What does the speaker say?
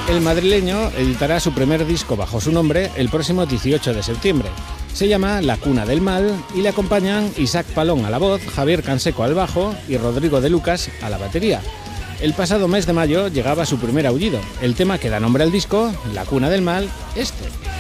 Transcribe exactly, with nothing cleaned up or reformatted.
El madrileño editará su primer disco bajo su nombre el próximo dieciocho de septiembre. Se llama La Cuna del Mal y le acompañan Isaac Palón a la voz, Javier Canseco al bajo y Rodrigo de Lucas a la batería. El pasado mes de mayo llegaba su primer aullido, el tema que da nombre al disco, La Cuna del Mal, este.